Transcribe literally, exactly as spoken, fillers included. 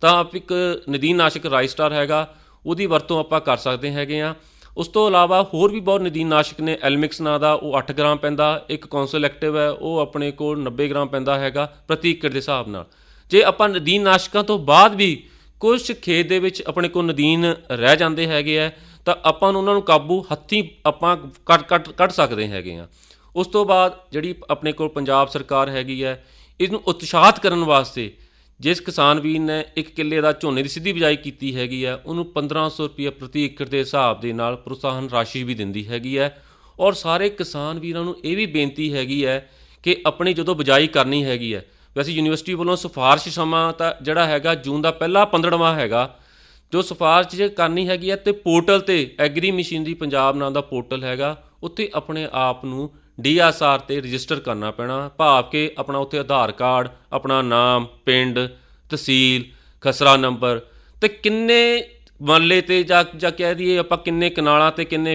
ਤਾਂ ਆਪ ਇੱਕ ਨਦੀਨਨਾਸ਼ਕ ਰਾਈਸਟਾਰ ਹੈਗਾ, ਉਹਦੀ ਵਰਤੋਂ ਆਪਾਂ ਕਰ ਸਕਦੇ ਹੈਗੇ ਹਾਂ। ਉਸ ਤੋਂ ਇਲਾਵਾ ਹੋਰ ਵੀ ਬਹੁਤ ਨਦੀਨਨਾਸ਼ਕ ਨੇ। ਐਲਮਿਕਸ ਨਾਂ ਦਾ, ਉਹ ਅੱਠ ਗ੍ਰਾਮ ਪੈਂਦਾ। ਇੱਕ ਕੌਂਸਲ ਐਕਟਿਵ ਹੈ, ਉਹ ਆਪਣੇ ਕੋਲ ਨੱਬੇ ਗ੍ਰਾਮ ਪੈਂਦਾ ਹੈਗਾ ਪ੍ਰਤੀ ਏਕੜ ਦੇ ਹਿਸਾਬ ਨਾਲ। ਜੇ ਆਪਾਂ ਨਦੀਨਨਾਸ਼ਕਾਂ ਤੋਂ ਬਾਅਦ ਵੀ ਕੁਛ ਖੇਤ ਦੇ ਵਿੱਚ ਆਪਣੇ ਕੋਲ ਨਦੀਨ ਰਹਿ ਜਾਂਦੇ ਹੈਗੇ ਆ, ਤਾਂ ਆਪਾਂ ਨੂੰ ਉਹਨਾਂ ਨੂੰ ਕਾਬੂ ਹੱਥੀਂ ਆਪਾਂ ਕੱਟ ਕੱਟ ਕੱਢ ਸਕਦੇ ਹੈਗੇ ਹਾਂ। ਉਸ ਤੋਂ ਬਾਅਦ ਜਿਹੜੀ ਆਪਣੇ ਕੋਲ ਪੰਜਾਬ ਸਰਕਾਰ ਹੈਗੀ ਹੈ, ਇਹਨੂੰ ਉਤਸ਼ਾਹਿਤ ਕਰਨ ਵਾਸਤੇ ਜਿਸ ਕਿਸਾਨ ਵੀਰ ਨੇ ਇੱਕ ਕਿੱਲੇ ਦਾ ਝੋਨੇ ਦੀ ਸਿੱਧੀ ਬਿਜਾਈ ਕੀਤੀ ਹੈਗੀ ਹੈ, ਉਹਨੂੰ ਪੰਦਰਾਂ ਸੌ ਰੁਪਈਆ ਪ੍ਰਤੀ ਏਕੜ ਦੇ ਹਿਸਾਬ ਦੇ ਨਾਲ ਪ੍ਰੋਤਸਾਹਨ ਰਾਸ਼ੀ ਵੀ ਦਿੰਦੀ ਹੈਗੀ ਹੈ। ਔਰ ਸਾਰੇ ਕਿਸਾਨ ਵੀਰਾਂ ਨੂੰ ਇਹ ਵੀ ਬੇਨਤੀ ਹੈਗੀ ਹੈ ਕਿ ਆਪਣੀ ਜਦੋਂ ਬਿਜਾਈ ਕਰਨੀ ਹੈਗੀ ਹੈ, ਵੈਸੇ ਯੂਨੀਵਰਸਿਟੀ ਵੱਲੋਂ ਸਿਫਾਰਿਸ਼ ਸਮਾਂ ਤਾਂ ਜਿਹੜਾ ਹੈਗਾ ਜੂਨ ਦਾ ਪਹਿਲਾ ਪੰਦਰਵਾਂ ਹੈਗਾ, ਜੋ ਸਿਫਾਰਿਸ਼ ਜੇ ਕਰਨੀ ਹੈਗੀ ਹੈ। ਅਤੇ ਪੋਰਟਲ 'ਤੇ ਐਗਰੀ ਮਸ਼ੀਨਰੀ ਪੰਜਾਬ ਨਾਂ ਦਾ ਪੋਰਟਲ ਹੈਗਾ, ਉੱਥੇ ਆਪਣੇ ਆਪ ਨੂੰ ਡੀ ਐਸ ਆਰ 'ਤੇ ਰਜਿਸਟਰ ਕਰਨਾ ਪੈਣਾ, ਭਾਵ ਕਿ ਆਪਣਾ ਉੱਥੇ ਆਧਾਰ ਕਾਰਡ, ਆਪਣਾ ਨਾਮ, ਪਿੰਡ, ਤਹਿਸੀਲ, ਖਸਰਾ ਨੰਬਰ ਅਤੇ ਕਿੰਨੇ ਮਰਲੇ 'ਤੇ ਜਾਂ ਜਾਂ ਕਹਿ ਦਈਏ ਆਪਾਂ ਕਿੰਨੇ ਕਨਾਲਾਂ 'ਤੇ ਕਿੰਨੇ